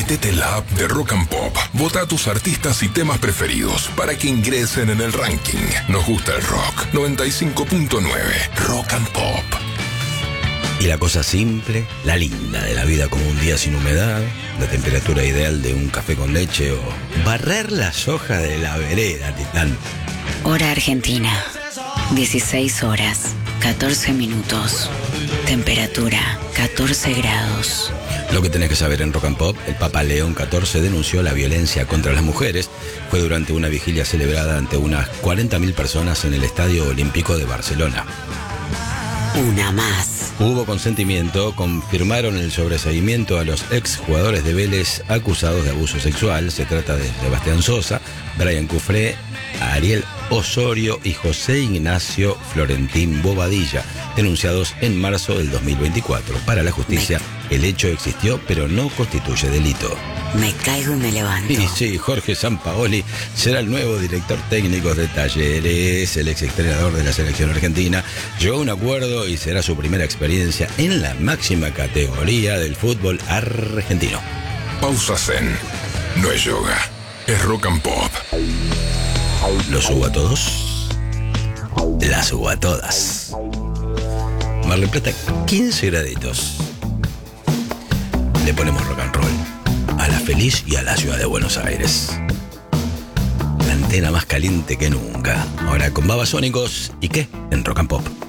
Metete en la app de Rock and Pop. Vota a tus artistas y temas preferidos para que ingresen en el ranking. Nos gusta el rock. 95.9 Rock and Pop. Y la cosa simple, la linda de la vida, como un día sin humedad, la temperatura ideal de un café con leche o barrer las hojas de la vereda, Titán. Hora Argentina, 16 horas, 14 minutos. Temperatura, 14 grados. Lo que tenés que saber en Rock and Pop: el Papa León XIV denunció la violencia contra las mujeres. Fue durante una vigilia celebrada ante unas 40.000 personas en el Estadio Olímpico de Barcelona. Una más. Hubo consentimiento, confirmaron el sobreseguimiento a los exjugadores de Vélez acusados de abuso sexual. Se trata de Sebastián Sosa, Brian Cufré, Ariel Osorio y José Ignacio Florentín Bobadilla, denunciados en marzo del 2024. Para la justicia, el hecho existió, pero no constituye delito. Me caigo y me levanto. Y sí, Jorge Sampaoli será el nuevo director técnico de Talleres. El exentrenador de la selección argentina llegó a un acuerdo y será su primera experiencia en la máxima categoría del fútbol argentino. Pausa Zen. No es yoga, es Rock and Pop. ¿Lo subo a todos? La subo a todas. Mar del Plata, 15 graditos. Le ponemos rock and roll a la feliz y a la ciudad de Buenos Aires. La antena más caliente que nunca. Ahora con Babasónicos. ¿Y qué? En Rock and Pop.